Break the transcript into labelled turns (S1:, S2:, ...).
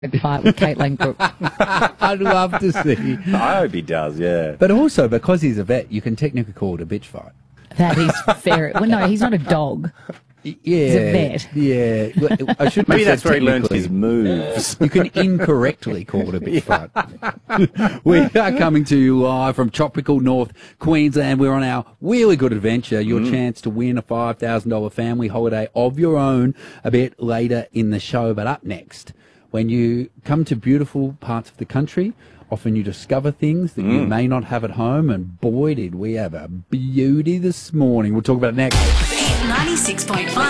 S1: fight with Caitlin Crook.
S2: I'd love to see.
S3: I hope he does, yeah.
S2: But also, because he's a vet, you can technically call it a bitch fight.
S1: That is fair. Well, no, he's not a dog.
S2: Yeah.
S1: He's a vet.
S2: Yeah. I shouldn't
S3: Maybe
S2: have
S3: that's
S2: said
S3: where he learns
S2: technically.
S3: his moves.
S2: You can incorrectly call it a bitch fight. We are coming to you live from tropical North Queensland. We're on our Really Good Adventure, your chance to win a $5,000 family holiday of your own a bit later in the show. But up next, when you come to beautiful parts of the country, often you discover things that you may not have at home, and boy, did we have a beauty this morning. We'll talk about it next.
S4: 96.5